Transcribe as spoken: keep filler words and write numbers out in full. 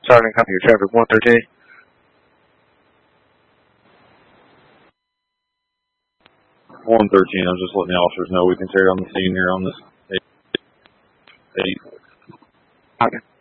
Starting copy your traffic one thirteen. one thirteen, I'm just letting the officers know we can tear on the scene here on this eight. eight. Okay.